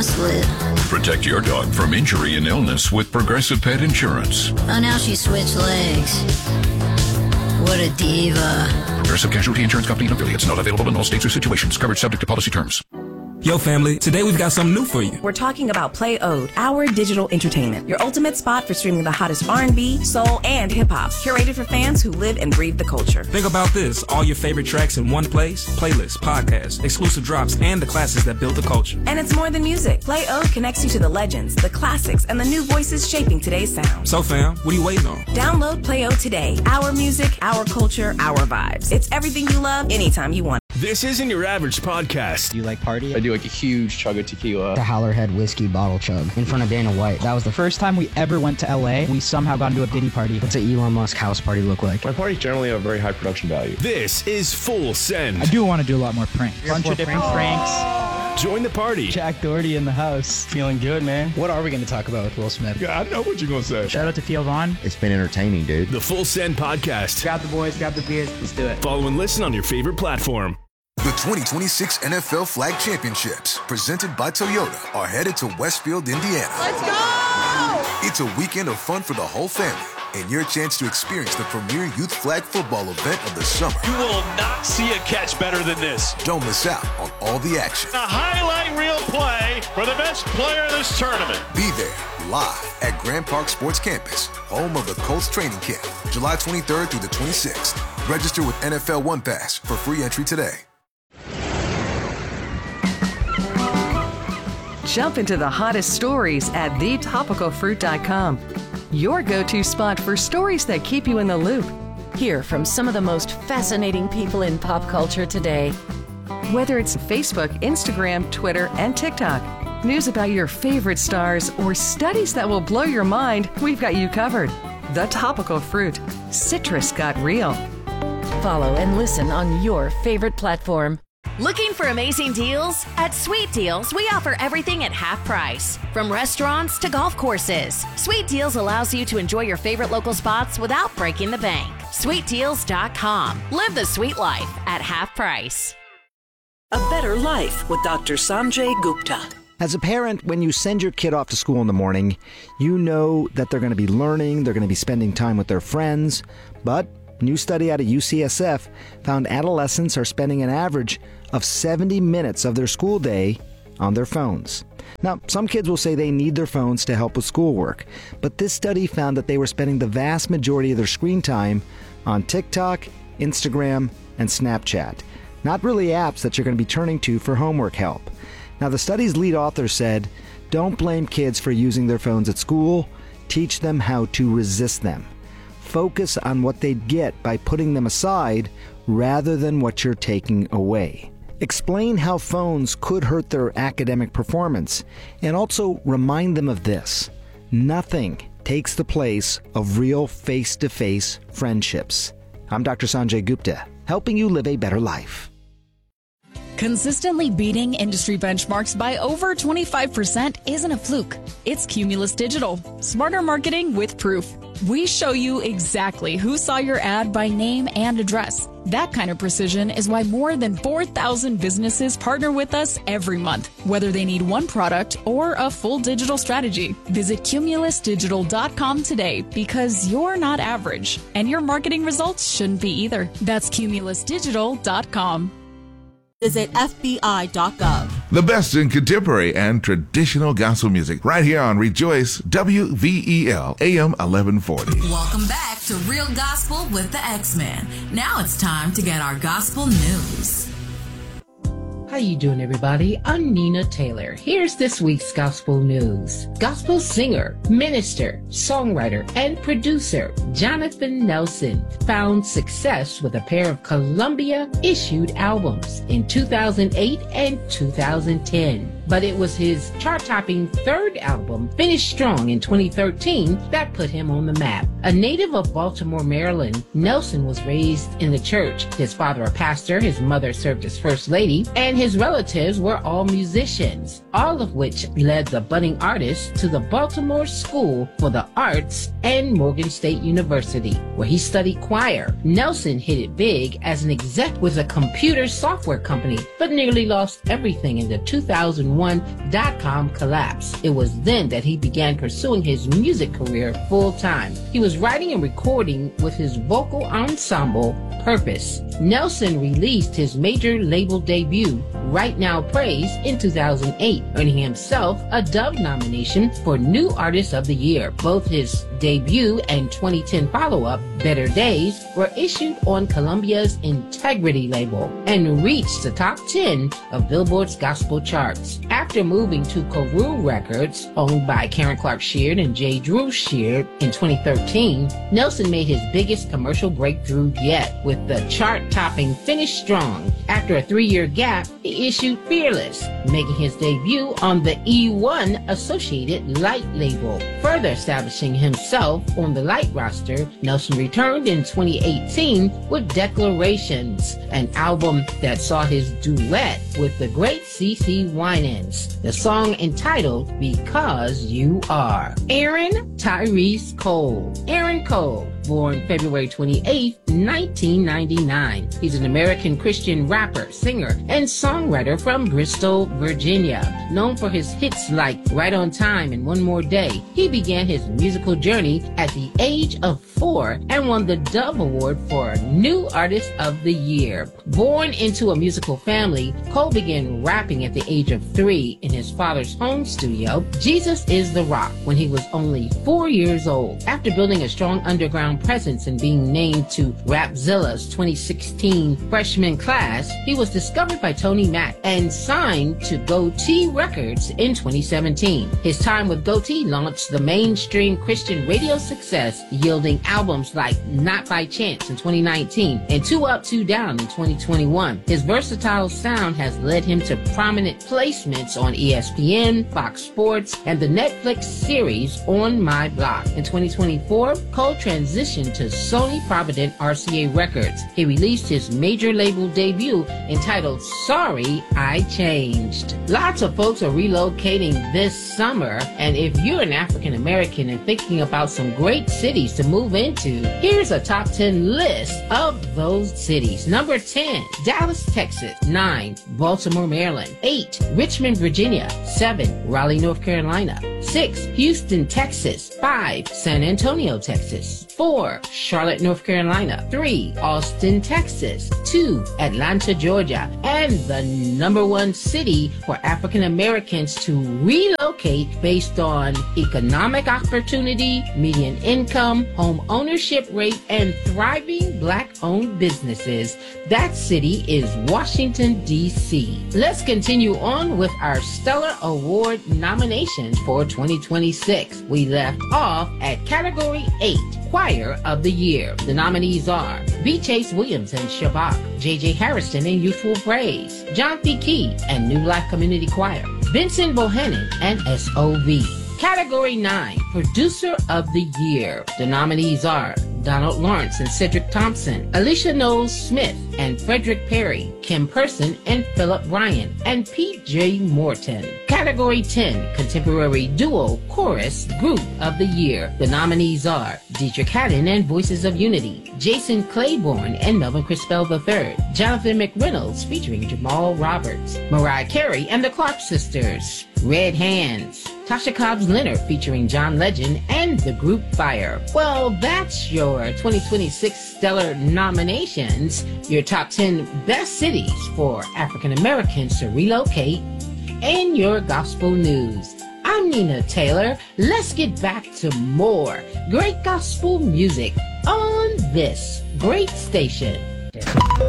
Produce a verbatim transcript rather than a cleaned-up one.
I slid. Protect your dog from injury and illness with Progressive Pet Insurance. Oh, now she switched legs. What a diva. Progressive Casualty Insurance Company and affiliates. Not available in all states or situations. Coverage subject to policy terms. Yo, family, today we've got something new for you. We're talking about Play Ode, our digital entertainment. Your ultimate spot for streaming the hottest R and B, soul, and hip-hop. Curated for fans who live and breathe the culture. Think about this. All your favorite tracks in one place. Playlists, podcasts, exclusive drops, and the classes that build the culture. And it's more than music. Play Ode connects you to the legends, the classics, and the new voices shaping today's sound. So, fam, what are you waiting on? Download Play Ode today. Our music, our culture, our vibes. It's everything you love, anytime you want. This isn't your average podcast. Do you like party? I do like a huge chug of tequila. The Howlerhead whiskey bottle chug in front of Dana White. That was the first time we ever went to L A. We somehow got into a Diddy party. What's an Elon Musk house party look like? My parties generally have very high production value. This is Full Send. I do want to do a lot more pranks. A bunch of different pranks. Join the party. Jack Doherty in the house. Feeling good, man. What are we going to talk about with Will Smith? Yeah, I know what you're going to say. Shout out to Theo Vaughn. It's been entertaining, dude. The Full Send podcast. Grab the boys, grab the beers. Let's do it. Follow and listen on your favorite platform. The twenty twenty-six N F L Flag Championships, presented by Toyota, are headed to Westfield, Indiana. Let's go! It's a weekend of fun for the whole family, and your chance to experience the premier youth flag football event of the summer. You will not see a catch better than this. Don't miss out on all the action. A highlight reel play for the best player in this tournament. Be there, live at Grand Park Sports Campus, home of the Colts training camp, July twenty-third through the twenty-sixth. Register with N F L One Pass for free entry today. Jump into the hottest stories at the topical fruit dot com. Your go-to spot for stories that keep you in the loop. Hear from some of the most fascinating people in pop culture today. Whether it's Facebook, Instagram, Twitter, and TikTok, news about your favorite stars, or studies that will blow your mind, we've got you covered. The Topical Fruit. Citrus got real. Follow and listen on your favorite platform. Looking for amazing deals? At Sweet Deals, we offer everything at half price. From restaurants to golf courses, Sweet Deals allows you to enjoy your favorite local spots without breaking the bank. sweet deals dot com. Live the sweet life at half price. A Better Life with Doctor Sanjay Gupta. As a parent, when you send your kid off to school in the morning, you know that they're going to be learning, they're going to be spending time with their friends, but a new study out of U C S F found adolescents are spending an average of seventy minutes of their school day on their phones. Now, some kids will say they need their phones to help with schoolwork, but this study found that they were spending the vast majority of their screen time on TikTok, Instagram, and Snapchat. Not really apps that you're going to be turning to for homework help. Now, the study's lead author said, don't blame kids for using their phones at school. Teach them how to resist them. Focus on what they'd get by putting them aside rather than what you're taking away. Explain how phones could hurt their academic performance, and also remind them of this: nothing takes the place of real face-to-face friendships. I'm Doctor Sanjay Gupta, helping you live a better life. Consistently beating industry benchmarks by over twenty-five percent isn't a fluke. It's Cumulus Digital. Smarter marketing with proof. We show you exactly who saw your ad by name and address. That kind of precision is why more than four thousand businesses partner with us every month, whether they need one product or a full digital strategy. Visit cumulus digital dot com today, because you're not average, and your marketing results shouldn't be either. That's cumulus digital dot com. Visit F B I dot gov. The best in contemporary and traditional gospel music right here on Rejoice W V E L A M eleven forty. Welcome back to Real Gospel with the X-Men. Now it's time to get our gospel news. How you doing, everybody? I'm Nina Taylor. Here's this week's gospel news. Gospel singer, minister, songwriter, and producer Jonathan Nelson found success with a pair of Columbia-issued albums in two thousand eight and two thousand ten. But it was his chart-topping third album, finished strong in twenty thirteen, that put him on the map. A native of Baltimore, Maryland, Nelson was raised in the church. His father a pastor, his mother served as first lady, and his relatives were all musicians, all of which led the budding artist to the Baltimore School for the Arts and Morgan State University, where he studied choir. Nelson hit it big as an exec with a computer software company, but nearly lost everything in the two thousand one dot-com collapse. It was then that he began pursuing his music career full-time. He was writing and recording with his vocal ensemble, Purpose. Nelson released his major label debut, Right Now Praise, in two thousand eight, earning himself a Dove nomination for New Artist of the Year. Both his debut and twenty ten follow-up, Better Days, were issued on Columbia's Integrity label and reached the top ten of Billboard's gospel charts. After moving to Carew Records, owned by Karen Clark Sheard and J. Drew Sheard, in twenty thirteen, Nelson made his biggest commercial breakthrough yet with the chart-topping Finish Strong. After a three-year gap, he issued Fearless, making his debut on the E one Associated Light label. Further establishing himself on the Light roster, Nelson returned in twenty eighteen with Declarations, an album that saw his duet with the great C C Winans, the song entitled Because You Are. Aaron Tyrese Cole. Aaron Cole, born February twenty-eighth, nineteen ninety-nine. He's an American Christian rapper, singer, and songwriter from Bristol, Virginia. Known for his hits like Right on Time and One More Day, he began his musical journey at the age of four and won the Dove Award for New Artist of the Year. Born into a musical family, Cole began rapping at the age of three in his father's home studio, Jesus is the Rock, when he was only four years old. After building a strong underground presence and being named to Rapzilla's twenty sixteen freshman class, he was discovered by Tony Mack and signed to Goatee Records in twenty seventeen. His time with Goatee launched the mainstream Christian radio success, yielding albums like Not by Chance in twenty nineteen and Two Up, Two Down in twenty twenty-one. His versatile sound has led him to prominent placements on E S P N, Fox Sports, and the Netflix series On My Block. In twenty twenty-four, Cole transitioned to Sony Provident R C A Records. He released his major label debut entitled Sorry I Changed. Lots of folks are relocating this summer, and if you're an African American and thinking about some great cities to move into, here's a top ten list of those cities. Number ten, Dallas, Texas. nine, Baltimore, Maryland. eight, Richmond, Virginia. seven, Raleigh, North Carolina. six, Houston, Texas. five, San Antonio, Texas. four, Charlotte, North Carolina. three, Austin, Texas. two, Atlanta, Georgia. And the number one city for African Americans to relocate based on economic opportunity, median income, home ownership rate, and thriving black-owned businesses. That city is Washington, D C Let's continue on with our Stellar Award nominations for twenty twenty-six. We left off at Category eight, Choir of the Year. The nominees are B. Chase Williams and Shabbat, J J Harrison and Youthful Praise, John P. Key and New Life Community Choir, Vincent Bohannon and S O V. Category nine, Producer of the Year. The nominees are Donald Lawrence and Cedric Thompson, Alicia Knowles Smith and Frederick Perry, Kim Person and Philip Ryan, and P J Morton. Category ten, Contemporary Duo Chorus Group of the Year. The nominees are Dietrich Haddon and Voices of Unity, Jason Claiborne and Melvin Crispell the third, Jonathan McReynolds featuring Jamal Roberts, Mariah Carey and the Clark Sisters, Red Hands, Tasha Cobbs Leonard featuring John Legend, and the group Fire. Well, that's your twenty twenty-six Stellar nominations, your top ten best cities for African Americans to relocate, and your gospel news. I'm Nina Taylor. Let's get back to more great gospel music on this great station.